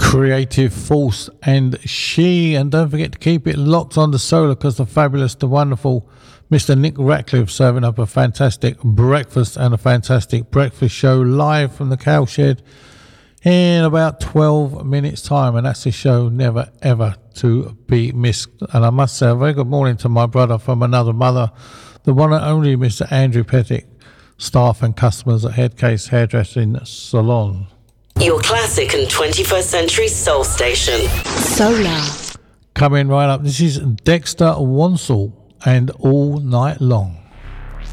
Creative Force and She. And don't forget to keep it locked on the solar, because the fabulous, the wonderful Mr. Nick Ratcliffe serving up a fantastic breakfast and a fantastic breakfast show live from the Cowshed in about 12 minutes time, and that's a show never ever to be missed. And I must say a very good morning to my brother from another mother, the one and only Mr. Andrew Pettick, staff and customers at Headcase Hairdressing Salon. Your classic and 21st century soul station. Solar. Coming right up, this is Dexter Wansel and All Night Long.